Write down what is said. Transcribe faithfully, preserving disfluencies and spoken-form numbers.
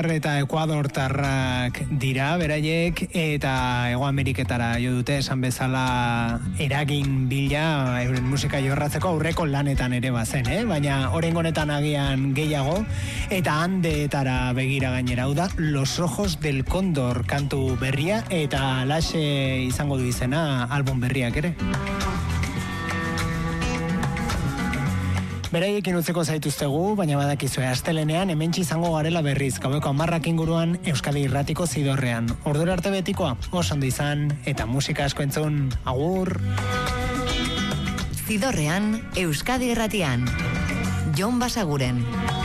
Kolombiar eta Ekuadortarrak dira, beraiek, eta Hego Ameriketara jo dute, esan bezala eragin bila euren musika jorratzeko aurreko lanetan ere bazen, eh? Baina oraingo honetan agian gehiago, eta Andeetara begira gainera, hau da Los Ojos del Cóndor kantu berria, eta laxe izango du izena album berriak ere. Beraiekin utzeko zaituztegu, baina badakizue astelenean hementsi izango garela berriz, gaueko hamarrak inguruan Euskadi Irratiko Zidorrean. Ordura arte betikoa, oso ondo izan, eta musika asko entzun, agur! Zidorrean, Euskadi Irratian. Jon Basaguren.